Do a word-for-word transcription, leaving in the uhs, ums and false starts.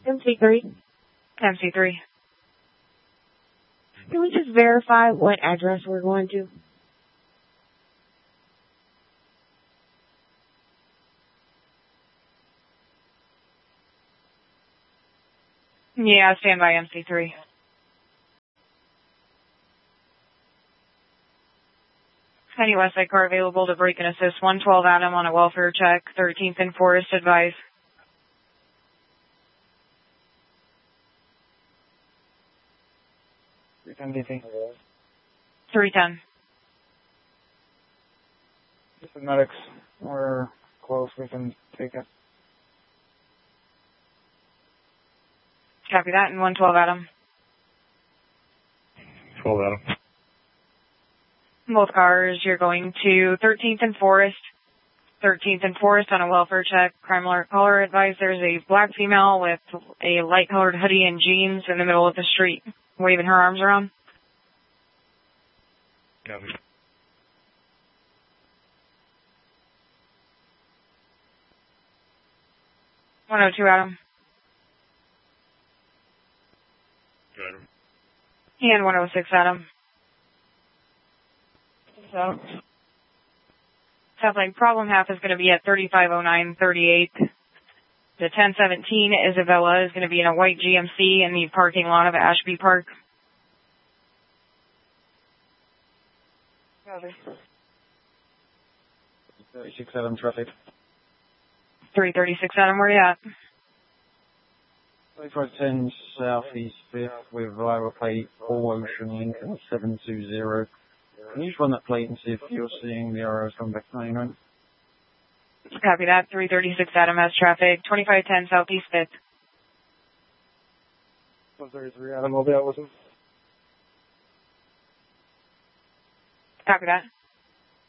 M C three. M C three. Can we just verify what address we're going to? Yeah, stand by M C three. Any Westside car available to break and assist one twelve Adam on a welfare check, thirteenth and Forest, advise. three ten D T. three ten. Just the medics. We're close. We can take it. Copy that, and one twelve Adam. twelve Adam. Both cars, you're going to thirteenth and Forest. thirteenth and Forest on a welfare check. Crime alert caller advised there's a black female with a light-colored hoodie and jeans in the middle of the street, waving her arms around. Copy. one oh two Adam. Got him. And one oh six Adam. So, Sounds like problem half is going to be at thirty-five oh nine thirty-eight. The ten seventeen Isabella is going to be in a white G M C in the parking lot of Ashby Park. thirty-six Adam traffic. three thirty-six Adam, where you at? twenty-five ten Southeast fifth with Iowa plate All Ocean Lincoln seven two zero. Can you just run that plate and see if you're seeing the arrows come back to ninety-nine? Copy that. three thirty-six Adam has traffic. twenty-five ten Southeast fifth. one thirty-three Adam, I'll be out with him. Copy that.